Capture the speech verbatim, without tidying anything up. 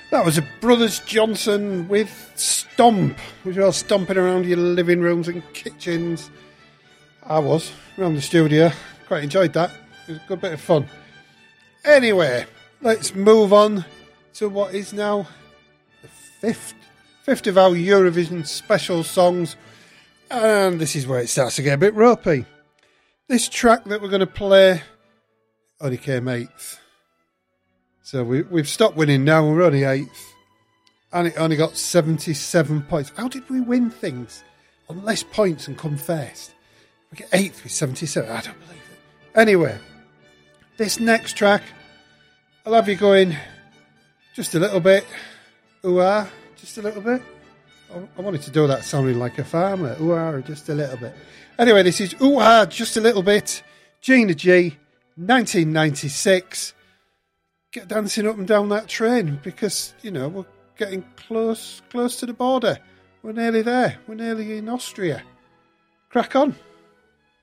That was a Brothers Johnson with Stomp, which was stomping around your living rooms and kitchens. I was, around the studio. Quite enjoyed that. It was a good bit of fun. Anyway, let's move on to what is now the fifth, fifth of our Eurovision special songs. And this is where it starts to get a bit ropey. This track that we're going to play only came eighth. So we, we've stopped winning now, we're only eighth. And it only got seventy-seven points. How did we win things on less points and come first? We get eighth with seventy-seven. I don't believe it. Anyway, this next track, I'll have you going just a little bit. Ooh-ah, just a little bit. I wanted to do that sounding like a farmer. Ooh-ah, just a little bit. Anyway, this is Ooh-ah, just a little bit. Gina G, nineteen ninety-six. Get dancing up and down that train because, you know, we're getting close, close to the border. We're nearly there. We're nearly in Austria. Crack on.